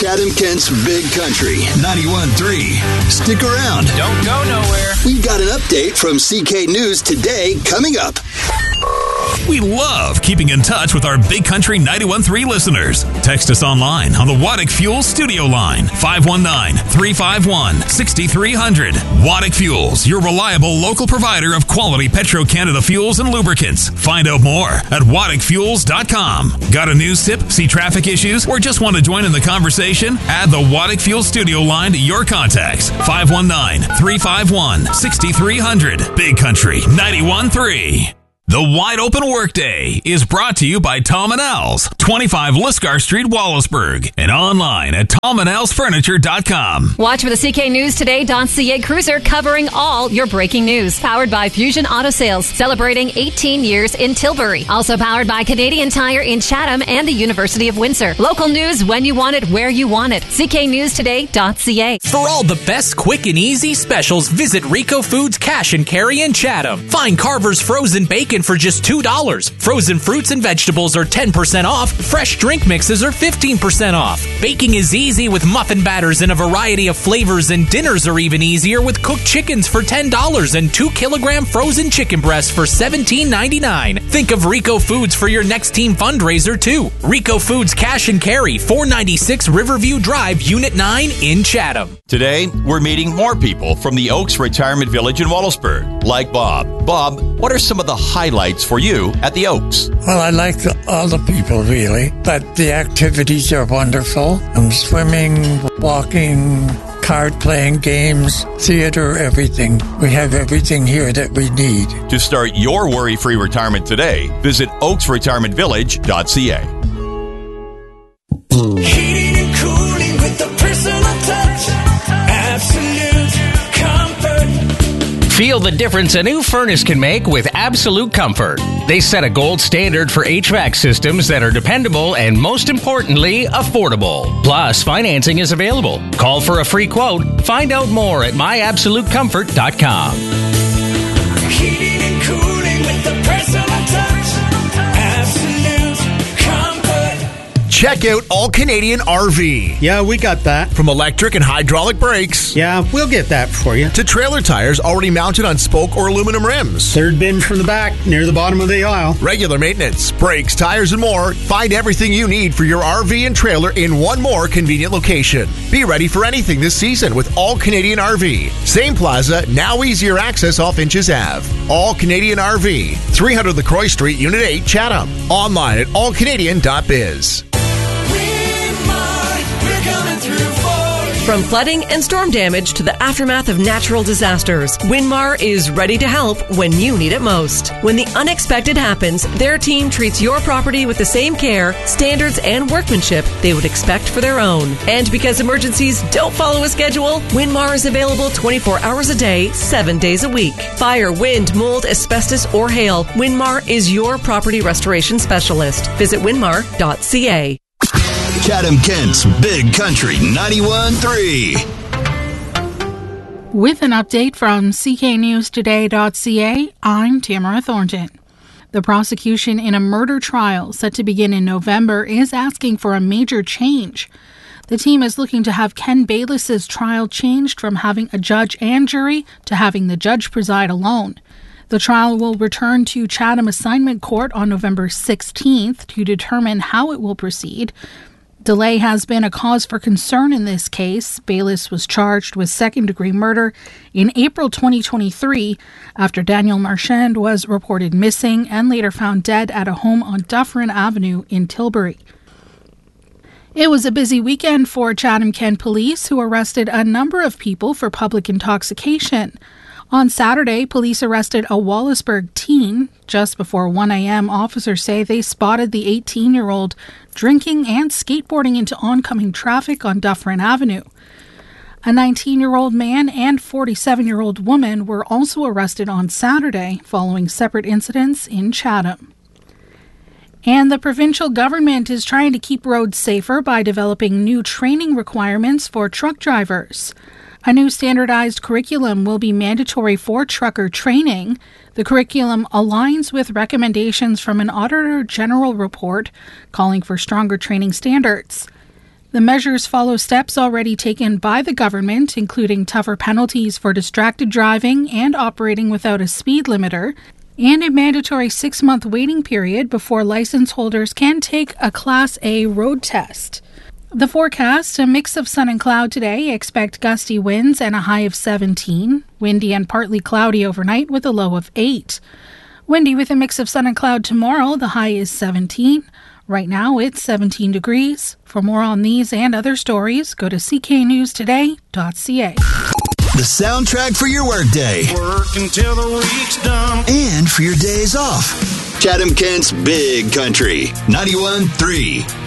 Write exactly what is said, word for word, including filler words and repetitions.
Chatham Kent's Big Country, ninety-one point three. Stick around. Don't go nowhere. We've got an update from C K News Today coming up. We love keeping in touch with our Big Country ninety-one point three listeners. Text us online on the Waddick Fuels studio line, five one nine, three five one, six three zero zero. Waddick Fuels, your reliable local provider of quality Petro-Canada fuels and lubricants. Find out more at waddick fuels dot com. Got a news tip, see traffic issues, or just want to join in the conversation? Add the Waddick Fuels studio line to your contacts, five one nine, three five one, six three zero zero. Big Country ninety-one point three. The Wide Open Workday is brought to you by Tom and Al's, twenty-five Lisgar Street, Wallaceburg, and online at tom and als furniture dot com. Watch for the C K News Today .ca cruiser covering all your breaking news. Powered by Fusion Auto Sales, celebrating eighteen years in Tilbury. Also powered by Canadian Tire in Chatham and the University of Windsor. Local news when you want it, where you want it. C K News Today .ca. For all the best quick and easy specials, visit Rico Foods Cash and Carry in Chatham. Find Carver's frozen bacon for just two dollars. Frozen fruits and vegetables are ten percent off. Fresh drink mixes are fifteen percent off. Baking is easy with muffin batters in a variety of flavors, and dinners are even easier with cooked chickens for ten dollars and two kilogram frozen chicken breasts for seventeen ninety-nine. Think of Rico Foods for your next team fundraiser too. Rico Foods Cash and Carry, four ninety-six Riverview Drive, Unit nine in Chatham. Today, we're meeting more people from the Oaks Retirement Village in Wallaceburg, like Bob. Bob, what are some of the highlights for you at the Oaks? Well, I like the, all the people, really, but the activities are wonderful. Um, swimming, walking, card playing, games, theater, everything. We have everything here that we need. To start your worry-free retirement today, visit oaks retirement village dot c a. Heating and cooling with the personal touch. Absolute comfort. Feel the difference a new furnace can make with Absolute Comfort. They set a gold standard for H V A C systems that are dependable and, most importantly, affordable. Plus, financing is available. Call for a free quote. Find out more at my absolute comfort dot com. Heating and cooling with the personal touch. Absolute comfort. Check out All Canadian R V. Yeah, we got that. From electric and hydraulic brakes. Yeah, we'll get that for you. To trailer tires already mounted on spoke or aluminum rims. Third bin from the back, near the bottom of the aisle. Regular maintenance, brakes, tires, and more. Find everything you need for your R V and trailer in one more convenient location. Be ready for anything this season with All Canadian R V. Same plaza, now easier access off Inches Avenue. All Canadian R V, three hundred LaCroix Street, Unit eight, Chatham. Online at all canadian dot biz. From flooding and storm damage to the aftermath of natural disasters, Winmar is ready to help when you need it most. When the unexpected happens, their team treats your property with the same care, standards, and workmanship they would expect for their own. And because emergencies don't follow a schedule, Winmar is available twenty-four hours a day, seven days a week. Fire, wind, mold, asbestos, or hail, Winmar is your property restoration specialist. Visit winmar dot c a. Chatham Kent's Big Country ninety-one point three. With an update from c k news today dot c a, I'm Tamara Thornton. The prosecution in a murder trial set to begin in November is asking for a major change. The team is looking to have Ken Bayless's trial changed from having a judge and jury to having the judge preside alone. The trial will return to Chatham Assignment Court on November sixteenth to determine how it will proceed. Delay has been a cause for concern in this case. Bayless was charged with second-degree murder in April twenty twenty-three after Daniel Marchand was reported missing and later found dead at a home on Dufferin Avenue in Tilbury. It was a busy weekend for Chatham Kent Police, who arrested a number of people for public intoxication. On Saturday, police arrested a Wallaceburg teen. Just before one a.m., officers say they spotted the eighteen-year-old drinking and skateboarding into oncoming traffic on Dufferin Avenue. A nineteen-year-old man and forty-seven-year-old woman were also arrested on Saturday following separate incidents in Chatham. And the provincial government is trying to keep roads safer by developing new training requirements for truck drivers. A new standardized curriculum will be mandatory for trucker training. The curriculum aligns with recommendations from an Auditor General report calling for stronger training standards. The measures follow steps already taken by the government, including tougher penalties for distracted driving and operating without a speed limiter, and a mandatory six-month waiting period before license holders can take a Class A road test. The forecast, a mix of sun and cloud today. Expect gusty winds and a high of seventeen. Windy and partly cloudy overnight with a low of eight. Windy with a mix of sun and cloud tomorrow. The high is seventeen. Right now it's seventeen degrees. For more on these and other stories, go to c k news today dot c a. The soundtrack for your workday. Work until the week's done. And for your days off. Chatham Kent's Big Country ninety-one point three.